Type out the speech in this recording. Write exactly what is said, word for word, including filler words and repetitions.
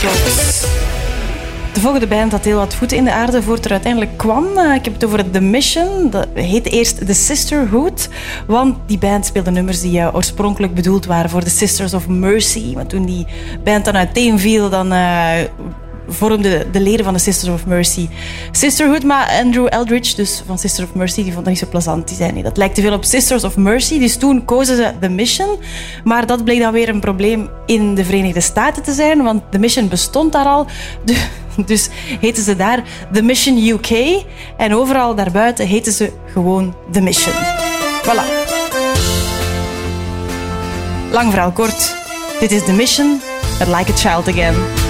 De volgende band had heel wat voeten in de aarde voor het er uiteindelijk kwam. Uh, ik heb het over The Mission. Dat heette eerst The Sisterhood. Want die band speelde nummers die uh, oorspronkelijk bedoeld waren voor de Sisters of Mercy. Maar toen die band dan uiteenviel, dan uh, vormden de leden van de Sisters of Mercy Sisterhood. Maar Andrew Eldridge, dus van Sisters of Mercy, die vond dat niet zo plezant. Die zei, nee, dat lijkt te veel op Sisters of Mercy. Dus toen kozen ze The Mission. Maar dat bleek dan weer een probleem in de Verenigde Staten te zijn. Want The Mission bestond daar al. De Dus heten ze daar The Mission U K. En overal daarbuiten heten ze gewoon The Mission. Voilà. Lang verhaal kort. Dit is The Mission, but Like a Child Again.